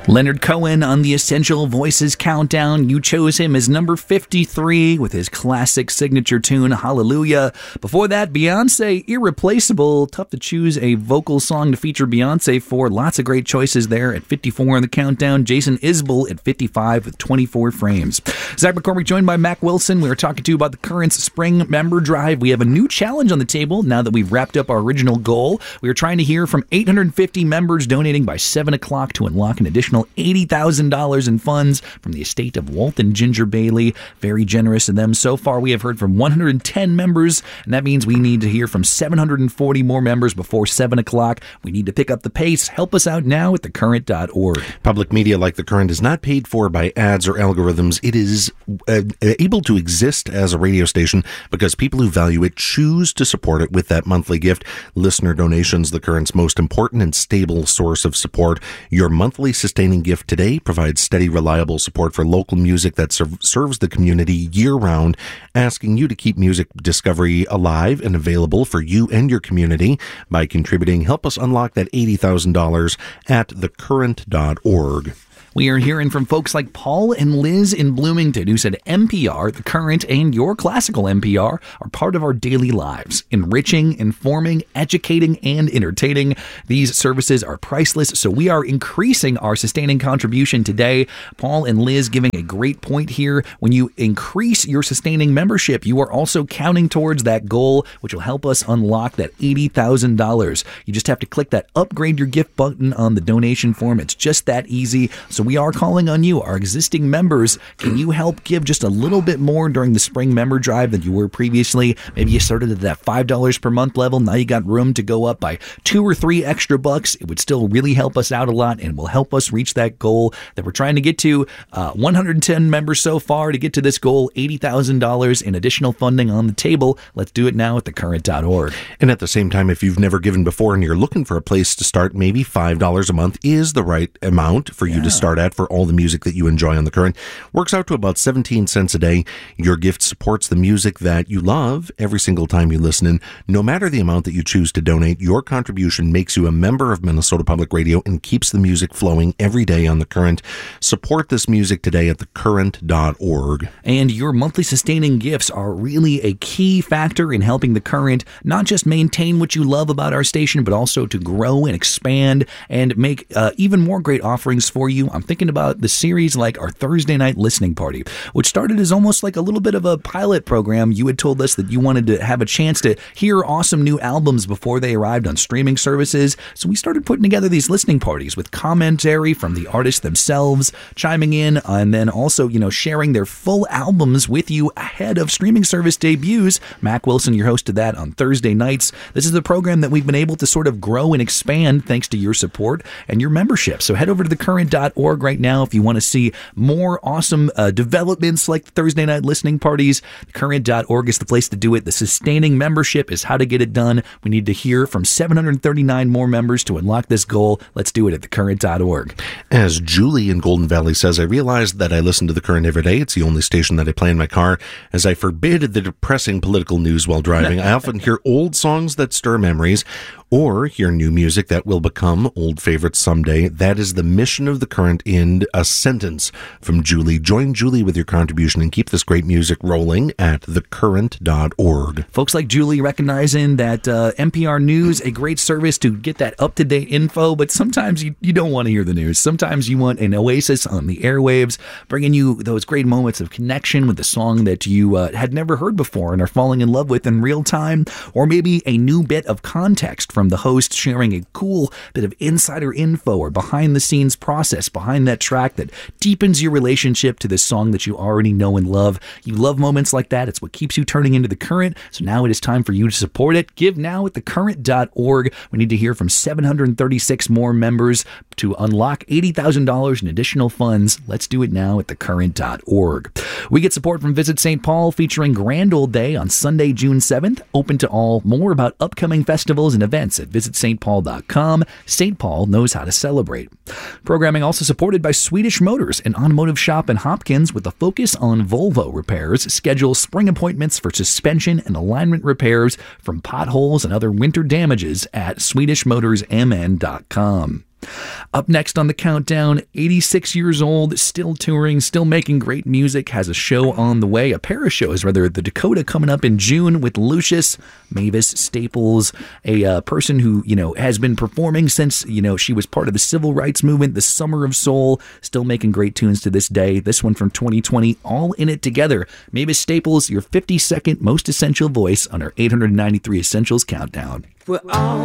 Leonard Cohen on the Essential Voices Countdown. You chose him as number 53 with his classic signature tune, Hallelujah. Before that, Beyonce, Irreplaceable. Tough to choose a vocal song to feature Beyonce for. Lots of great choices there at 54 on the countdown. Jason Isbell at 55 with 24 frames. Zach McCormick joined by Mac Wilson. We were talking to you about the current spring member drive. We have a new challenge on the table now that we've wrapped up our original goal. We are trying to hear from 850 members donating by 7 o'clock to unlock an additional $80,000 in funds from the estate of Walt and Ginger Bailey. Very generous of them. So far, we have heard from 110 members, and that means we need to hear from 740 more members before 7 o'clock. We need to pick up the pace. Help us out now at thecurrent.org. Public media like The Current is not paid for by ads or algorithms. It is able to exist as a radio station because people who value it choose to support it with that monthly gift. Listener donations, The Current's most important and stable source of support. Your monthly sustaining gift today provides steady, reliable support for local music that serves the community year-round, asking you to keep music discovery alive and available for you and your community. By contributing, help us unlock that $80,000 at thecurrent.org. We are hearing from folks like Paul and Liz in Bloomington who said NPR, The Current, and your classical NPR are part of our daily lives, enriching, informing, educating, and entertaining. These services are priceless, so we are increasing our sustaining contribution today. Paul and Liz giving a great point here. When you increase your sustaining membership, you are also counting towards that goal, which will help us unlock that $80,000. You just have to click that upgrade your gift button on the donation form. It's just that easy. So we are calling on you, our existing members. Can you help give just a little bit more during the spring member drive than you were previously? Maybe you started at that $5 per month level. Now you got room to go up by $2 or $3 extra bucks. It would still really help us out a lot and will help us reach that goal that we're trying to get to. 110 members so far to get to this goal, $80,000 in additional funding on the table. Let's do it now at thecurrent.org. And at the same time, if you've never given before and you're looking for a place to start, maybe $5 a month is the right amount for you to start at for all the music that you enjoy on The Current. Works out to about 17 cents a day. Your gift supports the music that you love every single time you listen in. No matter the amount that you choose to donate, your contribution makes you a member of Minnesota Public Radio and keeps the music flowing every day on The Current. Support this music today at thecurrent.org. And your monthly sustaining gifts are really a key factor in helping The Current not just maintain what you love about our station, but also to grow and expand and make even more great offerings for you. I'm thinking about the series like our Thursday night listening party, which started as almost like a little bit of a pilot program. You had told us that you wanted to have a chance to hear awesome new albums before they arrived on streaming services. So we started putting together these listening parties with commentary from the artists themselves, chiming in, and then also, sharing their full albums with you ahead of streaming service debuts. Mac Wilson, your host of that on Thursday nights. This is the program that we've been able to sort of grow and expand thanks to your support and your membership. So head over to thecurrent.org right now if you want to see more awesome developments like the Thursday night listening parties. Thecurrent.org is the place to do it. The sustaining membership is how to get it done. We need to hear from 739 more members to unlock this goal. Let's do it at thecurrent.org. As Julie in Golden Valley says, I realized that I listen to The Current every day. It's the only station that I play in my car. As I forbid the depressing political news while driving, I often hear old songs that stir memories or hear new music that will become old favorites someday. That is the mission of The Current in a sentence from Julie. Join Julie with your contribution and keep this great music rolling at thecurrent.org. Folks like Julie recognizing that NPR News, a great service to get that up-to-date info, but sometimes you don't want to hear the news. Sometimes you want an oasis on the airwaves, bringing you those great moments of connection with the song that you had never heard before and are falling in love with in real time, or maybe a new bit of context from the host sharing a cool bit of insider info or behind-the-scenes process behind that track that deepens your relationship to this song that you already know and love. You love moments like that. It's what keeps you turning into The Current. So now it is time for you to support it. Give now at thecurrent.org. We need to hear from 736 more members to unlock $80,000 in additional funds. Let's do it now at thecurrent.org. We get support from Visit St. Paul featuring Grand Old Day on Sunday, June 7th. Open to all. More about upcoming festivals and events at visitstpaul.com. St. Paul knows how to celebrate. Programming also supported by Swedish Motors, an automotive shop in Hopkins with a focus on Volvo repairs. Schedule spring appointments for suspension and alignment repairs from potholes and other winter damages at swedishmotorsmn.com. Up next on the countdown, 86 years old, still touring, still making great music, has a show on the way, a pair of shows, rather, the Dakota coming up in June with Lucius. Mavis Staples, a person who, has been performing since, she was part of the civil rights movement, the Summer of Soul, still making great tunes to this day. This one from 2020, All in It Together. Mavis Staples, your 52nd most essential voice on our 893 Essentials Countdown. We're all